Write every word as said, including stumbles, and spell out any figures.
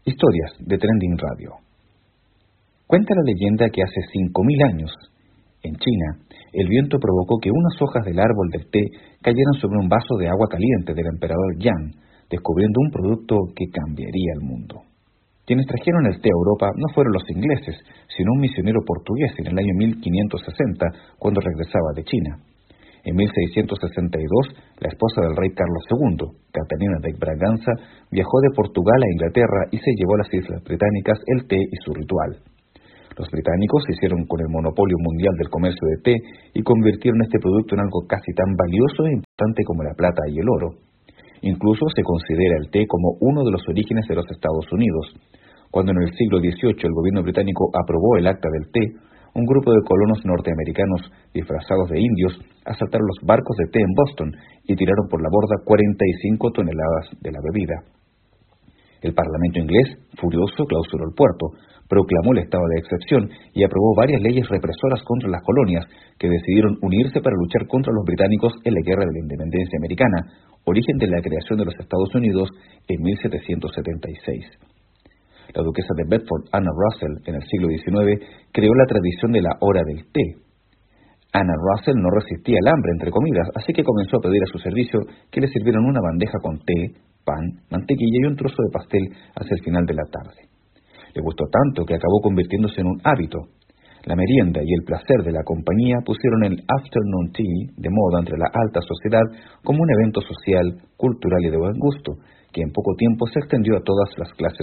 Historias de Trending Radio. Cuenta la leyenda que hace cinco mil años, en China, el viento provocó que unas hojas del árbol del té cayeran sobre un vaso de agua caliente del emperador Yan, descubriendo un producto que cambiaría el mundo. Quienes trajeron el té a Europa no fueron los ingleses, sino un misionero portugués en el año mil quinientos sesenta, cuando regresaba de China. En mil seiscientos sesenta y dos, la esposa del rey Carlos segundo, Catalina de Braganza, viajó de Portugal a Inglaterra y se llevó a las Islas Británicas el té y su ritual. Los británicos se hicieron con el monopolio mundial del comercio de té y convirtieron este producto en algo casi tan valioso e importante como la plata y el oro. Incluso se considera el té como uno de los orígenes de los Estados Unidos. Cuando en el siglo dieciocho el gobierno británico aprobó el Acta del Té, un grupo de colonos norteamericanos disfrazados de indios asaltaron los barcos de té en Boston y tiraron por la borda cuarenta y cinco toneladas de la bebida. El Parlamento inglés, furioso, clausuró el puerto, proclamó el estado de excepción y aprobó varias leyes represoras contra las colonias que decidieron unirse para luchar contra los británicos en la Guerra de la Independencia Americana, origen de la creación de los Estados Unidos en mil setecientos setenta y seis. La duquesa de Bedford, Anna Russell, en el siglo diecinueve, creó la tradición de la hora del té. Anna Russell no resistía el hambre entre comidas, así que comenzó a pedir a su servicio que le sirvieran una bandeja con té, pan, mantequilla y un trozo de pastel hacia el final de la tarde. Le gustó tanto que acabó convirtiéndose en un hábito. La merienda y el placer de la compañía pusieron el afternoon tea de moda entre la alta sociedad como un evento social, cultural y de buen gusto, que en poco tiempo se extendió a todas las clases